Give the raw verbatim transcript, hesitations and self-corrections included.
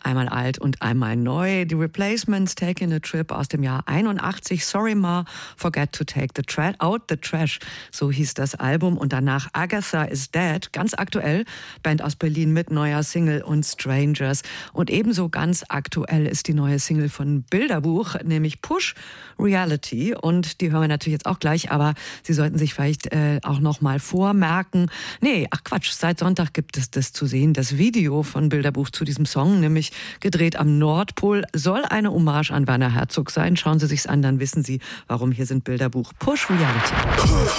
einmal alt und einmal neu. Die Replacements, Taking a Trip aus dem Jahr einundachtzig. Sorry Ma, Forget to Take the tra- Out the Trash, so hieß das Album. Und danach Agatha is Dead, ganz aktuell, Band aus Berlin mit neuer Single und Strangers. Und ebenso ganz aktuell ist die neue Single von Bilderbuch, nämlich Push Reality. Und die hören wir natürlich jetzt auch gleich, aber Sie sollten sich vielleicht äh, auch noch mal vormerken. Nee, ach Quatsch, seit Sonntag gibt es das zu sehen. Das Video von Bilderbuch zu diesem Song, nämlich gedreht am Nordpol, soll eine Hommage an Werner Herzog sein. Schauen Sie sich's an, dann wissen Sie, warum. Hier sind Bilderbuch Push Reality.